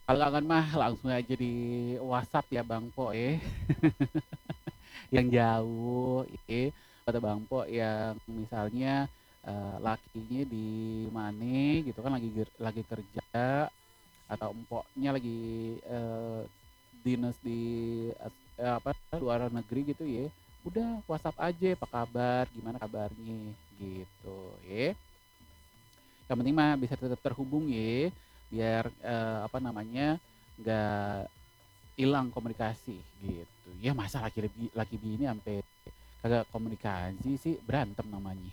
Kalau kangen mah langsung aja di WhatsApp ya Bang Po yang jauh kata Bang Po yang misalnya lakinya di mana gitu kan lagi kerja atau empoknya lagi dinas di apa luar negeri gitu ya. Udah WhatsApp aja apa kabar, gimana kabarnya gitu ya. Yang penting mah bisa tetap terhubung ya biar apa namanya nggak hilang komunikasi gitu ya. Masa laki bini sampai kagak komunikasi sih, berantem namanya.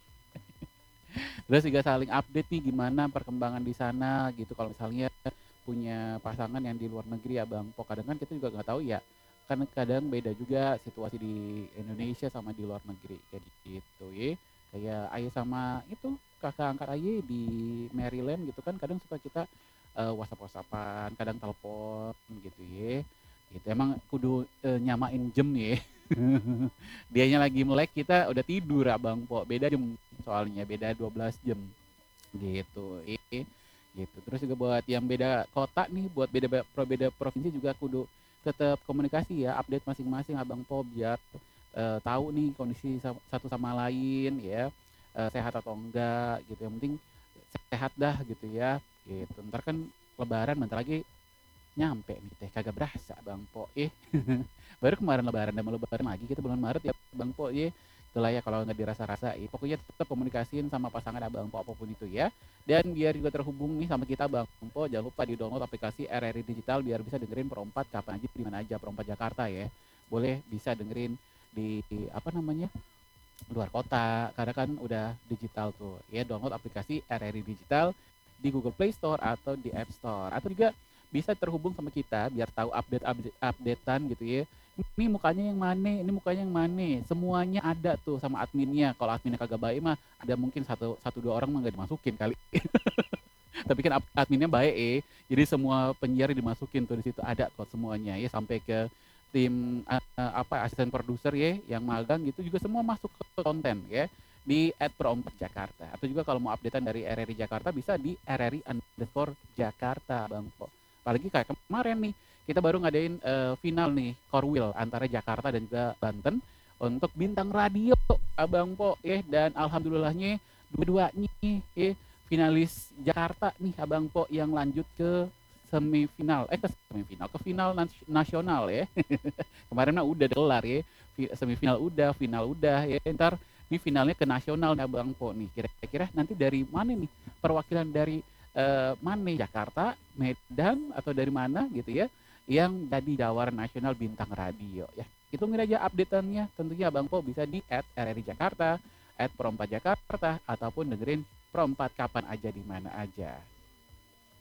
Terus juga saling update nih gimana perkembangan di sana gitu kalau misalnya punya pasangan yang di luar negeri ya Bang Po. Kadang kan kita juga nggak tahu ya, kan kadang beda juga situasi di Indonesia sama di luar negeri kayak gitu ya. Kayak ayah sama itu kakak angkat ayah di Maryland gitu kan, kadang suka kita WhatsApp-WhatsAppan, kadang telepon gitu ya. Gitu emang kudu nyamain jam ya. Dianya lagi melek, kita udah tidur Abang Po. Beda jam soalnya, beda 12 jam gitu. Gitu. Terus juga buat yang beda kota nih, buat beda provinsi juga kudu tetap komunikasi ya, update masing-masing Abang Po biar tahu nih kondisi satu sama lain ya, sehat atau enggak gitu. Yang penting sehat dah gitu ya. Gitu. Ntar kan lebaran bentar lagi nyampe nih teh, kagak berasa Bang Po baru kemarin lebaran dan mau lebaran lagi kita bulan Maret ya Bang Po ya. Itulah ya kalau nggak dirasa-rasa pokoknya tetap komunikasiin sama pasangan Abang Po apapun itu ya. Dan biar juga terhubung nih sama kita Bang Po, jangan lupa di download aplikasi RRI Digital biar bisa dengerin Perompat kapan aja di mana aja. Perompat Jakarta ya, boleh bisa dengerin di apa namanya luar kota karena kan udah digital tuh ya. Download aplikasi RRI Digital di Google Play Store atau di App Store, atau juga bisa terhubung sama kita biar tahu updatean gitu ya. Ini mukanya yang mana, ini mukanya yang mana, semuanya ada tuh sama adminnya. Kalau adminnya kagak baik mah ada mungkin satu satu dua orang mah nggak dimasukin kali. Tapi kan adminnya baik jadi semua penyiar dimasukin tuh, di situ ada kok semuanya ya, sampai ke tim apa asisten produser ya yang magang gitu juga semua masuk ke konten ya di @pro4jakarta. Atau juga kalau mau updatean dari RRI Jakarta bisa di RRI_Jakarta Bang Po. Apalagi kayak kemarin nih kita baru ngadain final nih Korwil antara Jakarta dan juga Banten untuk bintang radio Abang Po ya. Dan alhamdulillahnya dua-duanya ya finalis Jakarta nih Abang Po yang lanjut ke semifinal, ke semifinal, ke final nasional ya. Kemarin mah udah kelar ya, semifinal udah, final udah ya. Ntar ini finalnya ke nasional nih Abang Po nih. Kira-kira nanti dari mana nih perwakilan dari mana, Jakarta, Medan, atau dari mana gitu ya, yang jadi jawara nasional bintang radio ya. Itu aja updateannya, tentunya Abang Po bisa di @RRI Jakarta, @Perompat Jakarta, ataupun dengerin Perompat kapan aja di mana aja.